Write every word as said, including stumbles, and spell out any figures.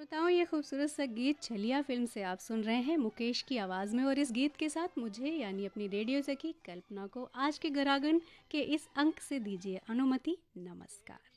श्रोताओं, ये खूबसूरत सा गीत छलिया फिल्म से आप सुन रहे हैं मुकेश की आवाज़ में। और इस गीत के साथ मुझे यानी अपनी रेडियो सखी कल्पना को आज के गरागन के इस अंक से दीजिए अनुमति। नमस्कार।